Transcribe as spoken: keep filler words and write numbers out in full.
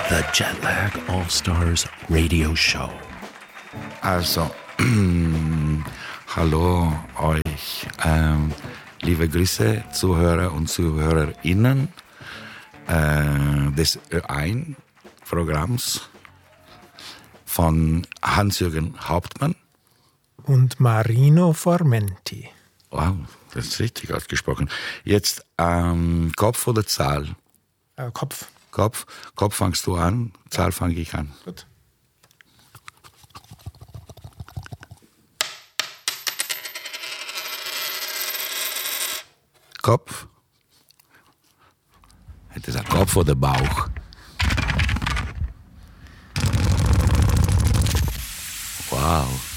The Jetlag All-Stars Radio Show. Also, hallo euch, ähm, liebe Grüße, Zuhörer und ZuhörerInnen äh, des Ö eins Programms von Hans-Jürgen Hauptmann und Marino Formenti. Wow, das ist richtig ausgesprochen. Jetzt ähm, Kopf oder Zahl? Äh, Kopf. Kopf. Kopf fangst du an, Zahl fange ich an. Gut. Kopf. Het is een Kopf oder Bauch? Wow.